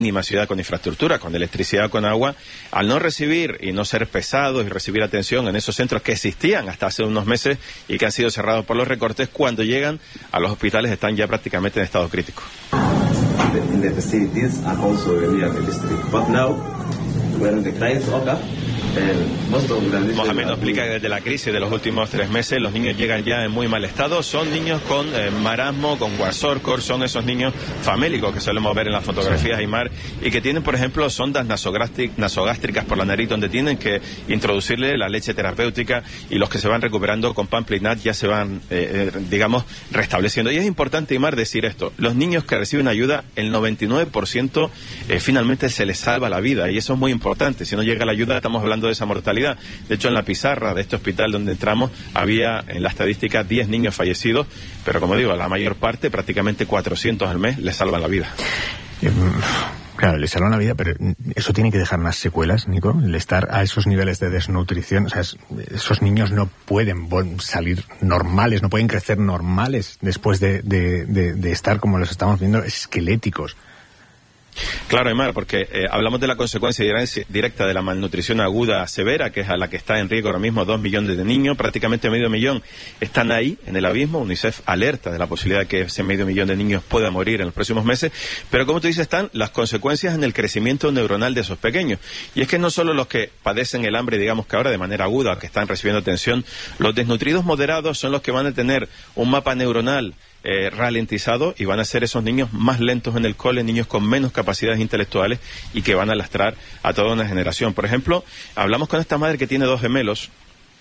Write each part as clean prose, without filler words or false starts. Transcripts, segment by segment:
mínima ciudad con infraestructura, con electricidad, con agua, al no recibir y no ser pesados y recibir atención en esos centros que existían hasta hace unos meses y que han sido cerrados por los recortes, cuando llegan a los hospitales están ya prácticamente en estado crítico. The facilities are also really realistic. But now, when the crisis occurs, Mohamed nos explica que desde la crisis de los últimos 3 meses los niños llegan ya en muy mal estado. Son niños con marasmo, con kwashiorkor, son esos niños famélicos que solemos ver en las fotografías, Aimar, y que tienen, por ejemplo, sondas nasogástricas por la nariz donde tienen que introducirle la leche terapéutica, y los que se van recuperando con Pamplinat ya se van, digamos, restableciendo. Y es importante, Aimar, decir esto: los niños que reciben ayuda, el 99% finalmente se les salva la vida, y eso es muy importante. Si no llega la ayuda, estamos hablando de esa mortalidad. De hecho, en la pizarra de este hospital donde entramos había en la estadística 10 niños fallecidos, pero como digo, la mayor parte, prácticamente 400 al mes, les salvan la vida. Claro, les salvan la vida, pero eso tiene que dejar unas secuelas, Nico, el estar a esos niveles de desnutrición. O sea, esos niños no pueden salir normales, no pueden crecer normales después de estar, como los estamos viendo, esqueléticos. Claro, Aimar, porque hablamos de la consecuencia directa de la malnutrición aguda severa, que es a la que está en riesgo ahora mismo 2 millones de niños. Prácticamente medio millón están ahí, en el abismo. UNICEF alerta de la posibilidad de que ese medio millón de niños pueda morir en los próximos meses. Pero como tú dices, están las consecuencias en el crecimiento neuronal de esos pequeños. Y es que no solo los que padecen el hambre, digamos que ahora de manera aguda, que están recibiendo atención, los desnutridos moderados son los que van a tener un mapa neuronal ralentizado, y van a ser esos niños más lentos en el cole, niños con menos capacidades intelectuales, y que van a lastrar a toda una generación. Por ejemplo, hablamos con esta madre que tiene 2 gemelos.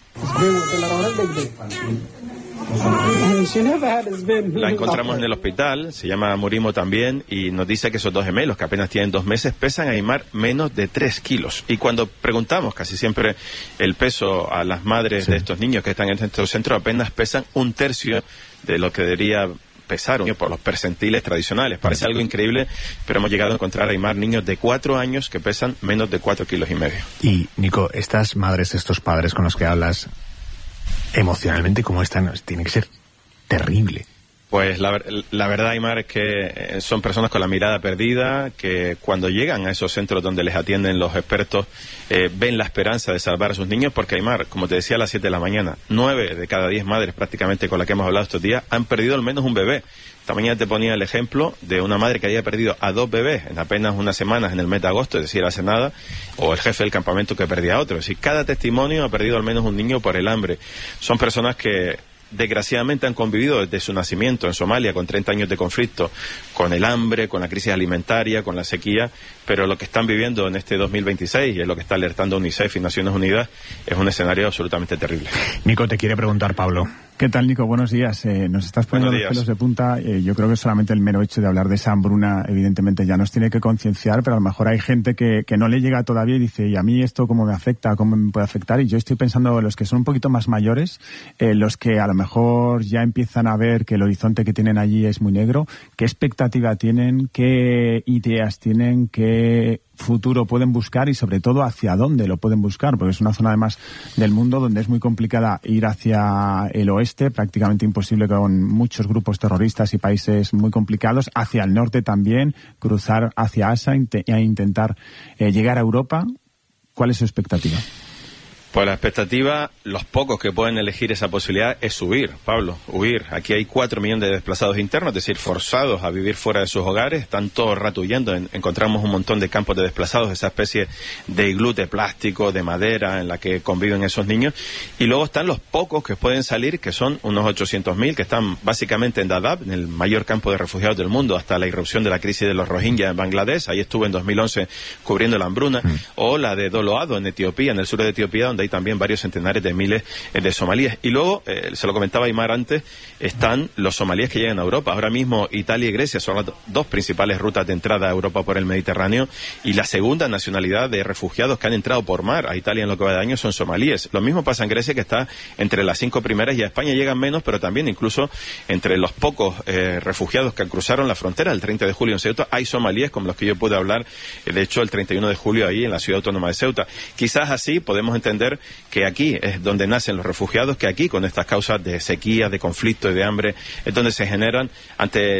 La encontramos en el hospital, se llama Murimo también, y nos dice que esos 2 gemelos, que apenas tienen 2 meses, pesan, a Aimar, menos de 3 kilos. Y cuando preguntamos casi siempre el peso a las madres de estos niños que están en estos centros, apenas pesan 1/3 de lo que debería pesar por los percentiles tradicionales. Parece algo increíble, pero hemos llegado a encontrar, Aimar, niños de 4 años que pesan menos de 4,5 kilos. Y, Nico, estas madres, estos padres con los que hablas, emocionalmente, ¿cómo están? Tiene que ser terrible. Pues la verdad, Aimar, es que son personas con la mirada perdida, que cuando llegan a esos centros donde les atienden los expertos, ven la esperanza de salvar a sus niños, porque, Aimar, como te decía, a las 7 de la mañana, 9 de cada 10 madres prácticamente con las que hemos hablado estos días han perdido al menos un bebé. Esta mañana te ponía el ejemplo de una madre que había perdido a 2 bebés en apenas unas semanas en el mes de agosto, es decir, hace nada, o el jefe del campamento que perdía a otro. Es decir, cada testimonio ha perdido al menos un niño por el hambre. Son personas que desgraciadamente han convivido desde su nacimiento en Somalia con 30 años de conflicto, con el hambre, con la crisis alimentaria, con la sequía, pero lo que están viviendo en este 2026, y es lo que está alertando UNICEF y Naciones Unidas, es un escenario absolutamente terrible. Nico, te quiere preguntar Pablo. ¿Qué tal, Nico? Buenos días. Nos estás poniendo los pelos de punta. Yo creo que solamente el mero hecho de hablar de esa hambruna, evidentemente, ya nos tiene que concienciar, pero a lo mejor hay gente que no le llega todavía y dice, ¿y a mí esto cómo me afecta? ¿Cómo me puede afectar? Y yo estoy pensando, los que son un poquito más mayores, los que a lo mejor ya empiezan a ver que el horizonte que tienen allí es muy negro, ¿qué expectativa tienen? ¿Qué ideas tienen? ¿Qué futuro pueden buscar? Y sobre todo, ¿hacia dónde lo pueden buscar? Porque es una zona además del mundo donde es muy complicada ir hacia el oeste, prácticamente imposible, con muchos grupos terroristas y países muy complicados, hacia el norte también, cruzar hacia Asia e intentar llegar a Europa. ¿Cuál es su expectativa? Pues la expectativa, los pocos que pueden elegir esa posibilidad, es huir, Pablo, huir. Aquí hay 4 millones de desplazados internos, es decir, forzados a vivir fuera de sus hogares, están todo el rato huyendo. Encontramos un montón de campos de desplazados, esa especie de iglú de plástico, de madera, en la que conviven esos niños. Y luego están los pocos que pueden salir, que son unos 800.000, que están básicamente en Dadaab, en el mayor campo de refugiados del mundo, hasta la irrupción de la crisis de los Rohingya en Bangladesh. Ahí estuve en 2011 cubriendo la hambruna. O la de Doloado, en Etiopía, en el sur de Etiopía, donde hay también varios centenares de miles de somalíes. Y luego, se lo comentaba Aimar antes, están los somalíes que llegan a Europa. Ahora mismo Italia y Grecia son las 2 principales rutas de entrada a Europa por el Mediterráneo, y la segunda nacionalidad de refugiados que han entrado por mar a Italia en lo que va de año son somalíes. Lo mismo pasa en Grecia, que está entre las 5 primeras, y a España llegan menos, pero también incluso entre los pocos refugiados que cruzaron la frontera el 30 de julio en Ceuta, hay somalíes como los que yo pude hablar, de hecho, el 31 de julio ahí en la ciudad autónoma de Ceuta. Quizás así podemos entender que aquí es donde nacen los refugiados, que aquí, con estas causas de sequía, de conflicto y de hambre, es donde se generan, ante la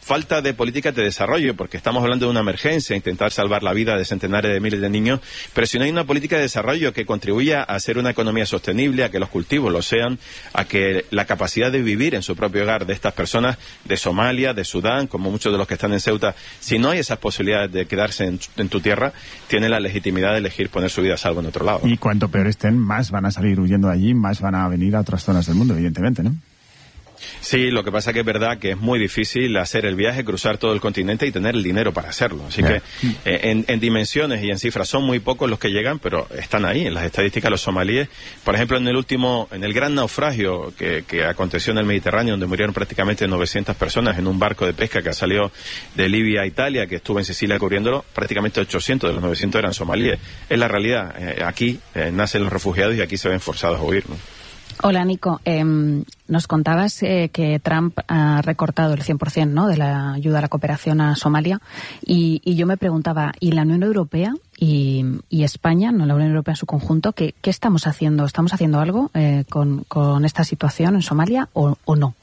falta de políticas de desarrollo, porque estamos hablando de una emergencia, intentar salvar la vida de centenares de miles de niños, pero si no hay una política de desarrollo que contribuya a hacer una economía sostenible, a que los cultivos lo sean, a que la capacidad de vivir en su propio hogar de estas personas de Somalia, de Sudán, como muchos de los que están en Ceuta, si no hay esas posibilidades de quedarse en tu tierra, tienen la legitimidad de elegir poner su vida a salvo en otro lado. Y cuanto peor estén, más van a salir huyendo de allí, más van a venir a otras zonas del mundo, evidentemente, ¿no? Sí, lo que pasa que es verdad que es muy difícil hacer el viaje, cruzar todo el continente y tener el dinero para hacerlo. Así que en dimensiones y en cifras son muy pocos los que llegan, pero están ahí en las estadísticas los somalíes. Por ejemplo, en el gran naufragio que aconteció en el Mediterráneo, donde murieron prácticamente 900 personas en un barco de pesca que salió de Libia a Italia, que estuvo en Sicilia cubriéndolo, prácticamente 800 de los 900 eran somalíes. Es la realidad. Aquí nacen los refugiados y aquí se ven forzados a huir, ¿no? Hola, Nico. Nos contabas que Trump ha recortado el 100%, ¿no?, de la ayuda a la cooperación a Somalia. Y yo me preguntaba, ¿y la Unión Europea y España, no la Unión Europea en su conjunto, qué estamos haciendo? ¿Estamos haciendo algo con esta situación en Somalia o no?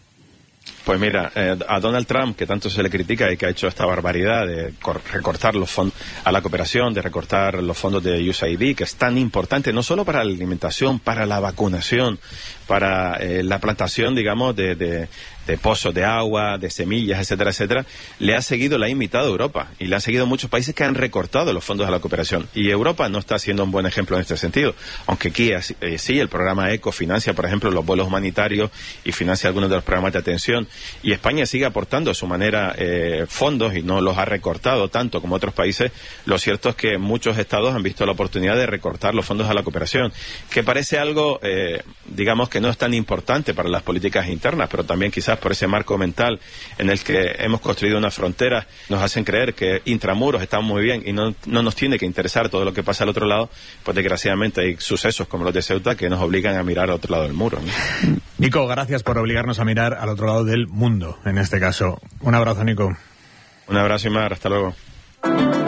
Pues mira, a Donald Trump, que tanto se le critica y que ha hecho esta barbaridad de recortar los fondos a la cooperación, de recortar los fondos de USAID, que es tan importante no solo para la alimentación, para la vacunación, para la plantación, digamos, de pozos de agua, de semillas, etcétera, etcétera, le ha imitado Europa y le han seguido muchos países que han recortado los fondos a la cooperación. Y Europa no está siendo un buen ejemplo en este sentido, aunque aquí sí, el programa ECO financia, por ejemplo, los vuelos humanitarios y financia algunos de los programas de atención. Y España sigue aportando a su manera fondos y no los ha recortado tanto como otros países. Lo cierto es que muchos estados han visto la oportunidad de recortar los fondos a la cooperación, que parece algo, digamos, que no es tan importante para las políticas internas, pero también quizás por ese marco mental en el que hemos construido una frontera, nos hacen creer que intramuros están muy bien y no nos tiene que interesar todo lo que pasa al otro lado, pues desgraciadamente hay sucesos como los de Ceuta que nos obligan a mirar al otro lado del muro, ¿no? Nico, gracias por obligarnos a mirar al otro lado del mundo, en este caso. Un abrazo, Nico. Un abrazo, Imar. Hasta luego.